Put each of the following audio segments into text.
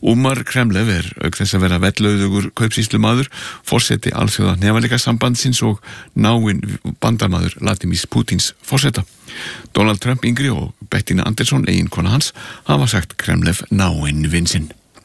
Umar Kremlev auk þess að vera vellauðugur kaupsýslumaður, forseti alþjóða hnefaleikasambandsins og náinn bandamaður Vladimírs Pútins forseta. Donald Trump yngri og Bettina Anderson, eiginkona hans, hafa sagt Kremlev náinn vin sinn.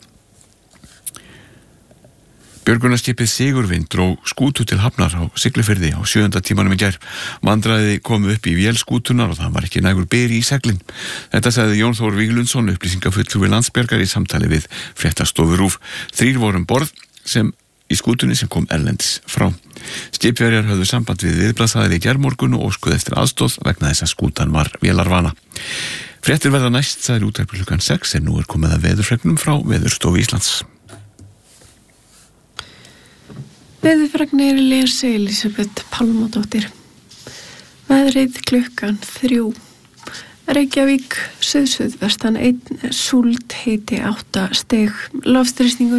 Björgunarskipið Sigurvin dró skútu til hafnar á Siglufirði á 7. tímanum í gær. Vandræði komu upp í vél skútunar og það var ekki nægur byri í seglin. Þetta sagði Jón Þór Víglundsson, upplýsingafulltrúi Landsbjargar í samtali við fréttastofu RÚV. 3 voru borð í skútunni sem kom erlendis frá. Skipverjar höfðu samband við viðbragðsaðila í gærmorgun og óskuðu eftir aðstoð vegna þess að skútan var vélarvana. Fréttir verða næst, sagði útvarpið klukkan 6 en nú komið að veðurfregnum frá Veðurstofu Íslands. Veðurfregnir lesi Elísabet Pálmadóttir. Veðrið klukkan 3. Reykjavík, suðvestan 1, súld, hiti 8 stig, loftþrýstingur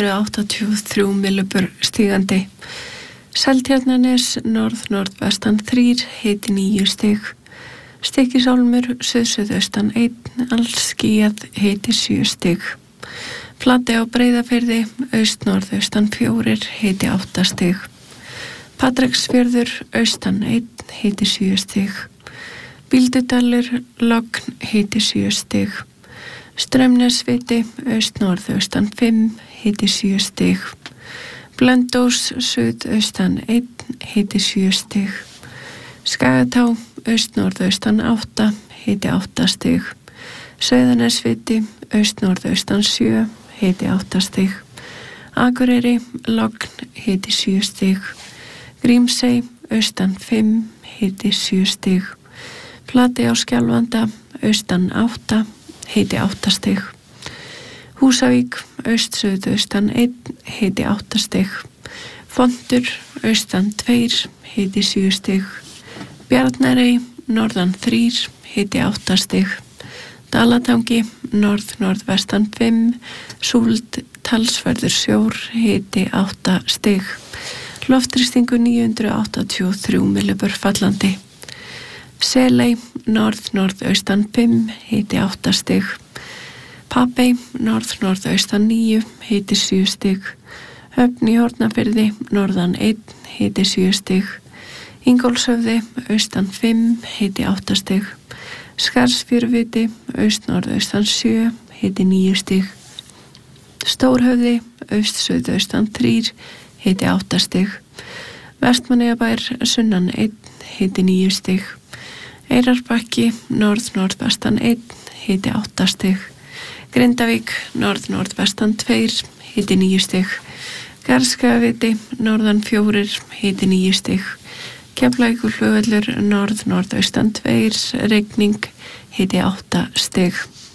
983 millibur stigandi. Seltjarnarnes, norðvestan 3, hiti 9 stig. Stykkishólmur, suðvestan 1, allskýjað, hiti 7 stig. Flatey á Breiðafirði, norðaustan 4, hiti 8 stig. Patreksfjörður, austan 1, hiti 7 stig. Bíldudalur, logn, hiti 7 stig. Straumnesviti, norðaustan 5, hiti 7 stig. Blönduós, suðaustan 1, hiti 7 stig. Skagatá, norðaustan 8, hiti 8 stig. Sauðanesviti, norðaustan 7, hiti 8 stig. Akureyri, logn, hiti 7 stig. Grímsey, austan 5, hiti 7 stig. Flatey á Skjálfanda, austan 8, hiti 8 stig. Húsavík, suðaustan 1, hiti 8 stig. Fontur, austan 2, hiti 7 stig. Bjarnarey, norðan 3, hiti 8 stig. Dalatangi, norðvestan 5, súld, talsverður sjór, hiti 8 stig. Loftþrýstingur 983 millibur fallandi. Seley, norðaustan 5, hiti 8 stig. Papey, norðaustan 9, hiti 7 stig. Höfn í Hornafirði, norðan 1, hiti 7 stig. Ingólfshöfði, austan 5, hiti 8 stig. Skarðsfjöruviti, norðaustan 7, hiti 9 stig. Stórhöfði, suðaustan 3, hiti 8 stig. Vestmannaeyjabær, sunnan 1, hiti 9 stig. Eyrarbakki, norðvestan 1, hiti 8 stig. Grindavík, norðvestan 2, hiti 9 stig. Garðskagaviti, norðan 4, hiti 9 stig. Keflavíkurflugvöllur, norðaustan 2, rigning, hiti 8 stig.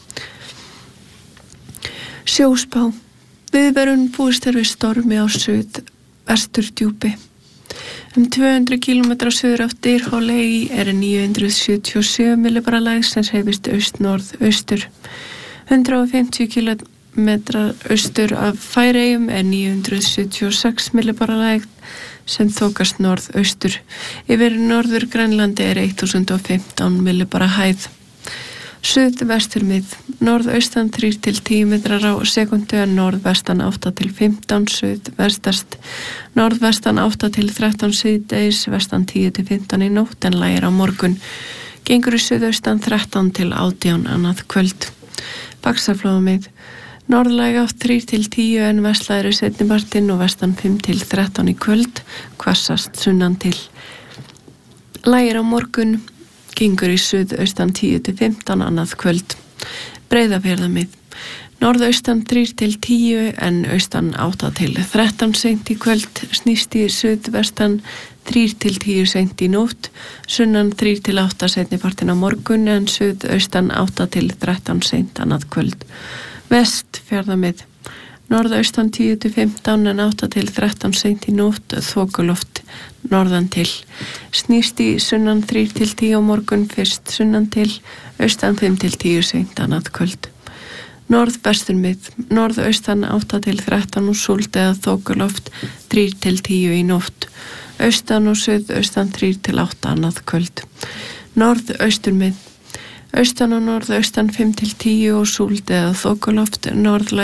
Sjóspá. Viðvörun búist við stormi á suðvesturdjúpi. 200 km suður af Dyrhólaey 977 millibara lægð sem hreyfist aust-norðaustur. 150 km austur af Færeyjum 976 millibara lægð sem þokast norðaustur. Yfir norður Grænlandi 1015 millibara hæð. Suðvesturmið, norðaustan 3 til 10 metrar á sekundu en norðvestan 8 til 15, suðvestast, norðvestan 8 til 13 síðdegis, vestan 10 til 15 í nótt en lægir á morgun. Gengur í suðaustan 13 til 18 annað kvöld. Faxaflóamið, norðlæg átt 3 til 10 en vestlægri seinnipartinn og vestan 5 til 13 í kvöld, hvassast sunnan til. Lægir á morgun, gengur í suðaustan 10 til 15 annað kvöld. Breiðafjarðarmið, norðaustan 3 til 10 en austan 8 til 13 seint í kvöld, snýst í suðvestan 3 til 10 seint í nótt, sunnan 3 til 8 seinnipartinn á morgun en suðaustan 8 til 13 seint annað kvöld. Vestfjarðarmið, norðaustan 10 til 15 en 8 til 13 seint í nótt, þokuloft norðan til. Snýst í sunnan 3 til 10 á morgun, fyrst sunnan til, austan 5 til 10 seint annað kvöld. Norðvesturmið, norðaustan 8 til 13 og súld eða þokuloft 3 til 10 í nótt. Austan og suðaustan 3 til 8 annað kvöld. Norðausturmið, austan og norðaustan 5 til 10 og súld eða þokuloft, norðlæg